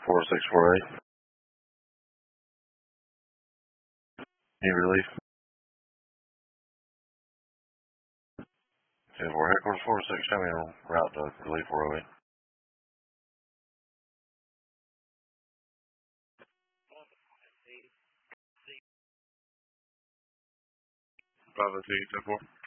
4648. Need relief? Okay, for headquarters 46, show me a route to relief 408. 502, 10-4.